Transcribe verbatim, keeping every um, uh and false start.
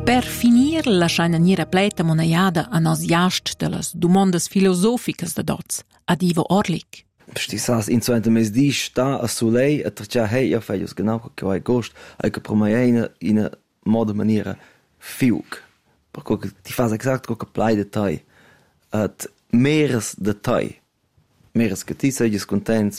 Per finir, lasciaina nira pleta monaiada a nos jast de las dumondas filosoficas da dots, ad Ivo Orlik. Sti sas in so mes di sta a sulei a trcia hey ja feios genau che hai gost, hai che promaina in a moda maniera fiug. Perché ti fas exakt co che plai de tai. At meres de tai. Meres che ti sei contents